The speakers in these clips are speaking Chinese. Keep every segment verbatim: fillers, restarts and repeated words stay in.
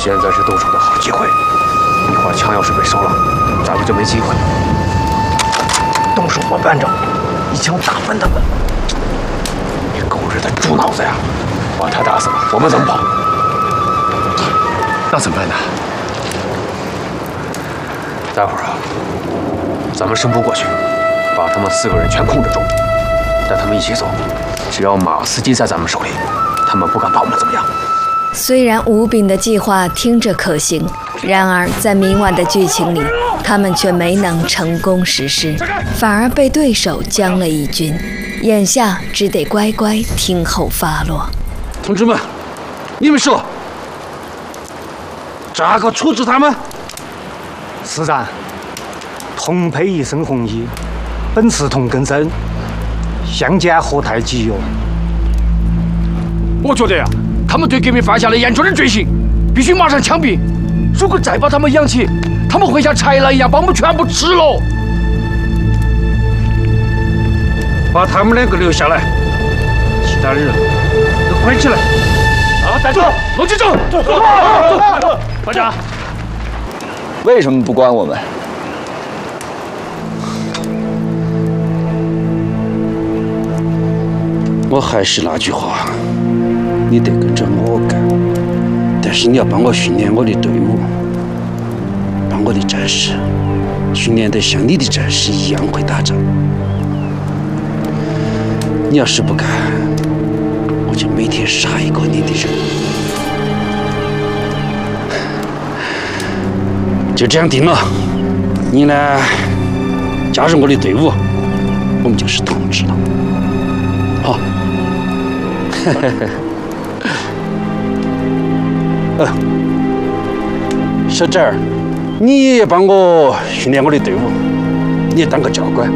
现在是动手的好机会。一会儿枪要是被收了，咱们就没机会。动手吧，班长，一枪打翻他们！你狗日的猪脑子呀！把他打死了，我们怎么跑？ 那怎么办呢？ 待会儿啊，咱们伸步过去，把他们四个人全控制住，带他们一起走。只要马司机在咱们手里，他们不敢把我们怎么样。 虽然吴炳的计划听着可行，然而在明晚的剧情里，他们却没能成功实施，反而被对手将了一军，眼下只得乖乖听候发落。 同志们，你们说，咋个处置他们？ 师长，同配一身红衣，本是同根生，相见何太急哟。 我觉得呀、啊，他们对革命犯下了严重的罪行，必须马上枪毙。如果再把他们养起，他们会像豺狼一样把我们全部吃了。把他们两个留下来，其他人都关起来。啊，带走，罗局长，走，走，走，班长。 为什么不关我们？ 我还是那句话，你得跟着我干，但是你要帮我训练我的队伍，把我的战士训练得像你的战士一样会打仗。你要是不干，我就每天杀一个你的人。就这样定了，你呢加入我的队伍，我们就是同志了。好。呃，小侄儿，你也帮我训练我的队伍，你也当个教官。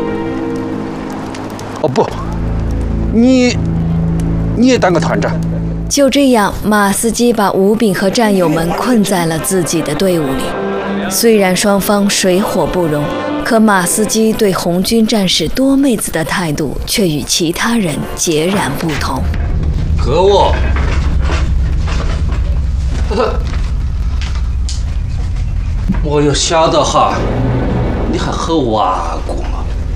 哦不，你你也当个团长。 就这样，马司机把吴炳和战友们困在了自己的队伍里。虽然双方水火不容，可马司机对红军战士多妹子的态度却与其他人截然不同。 可恶！我又晓得哈，你还很顽固嘛。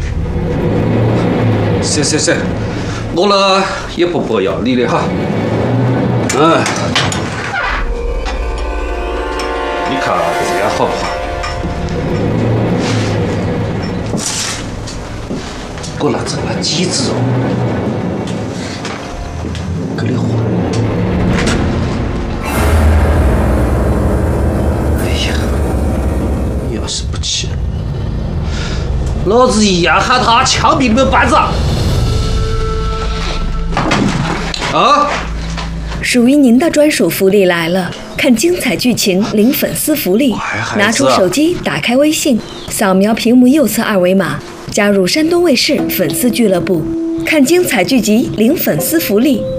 行行行，我呢也不不要你的哈。嗯，你看这样好不好？我拿这个鸡子肉给你换。哎呀，你要是不去，老子一样喊他枪毙你们班子！啊！ 属于您的专属福利来了！看精彩剧情，领粉丝福利。拿出手机，打开微信，扫描屏幕右侧二维码，加入山东卫视粉丝俱乐部，看精彩剧集，领粉丝福利。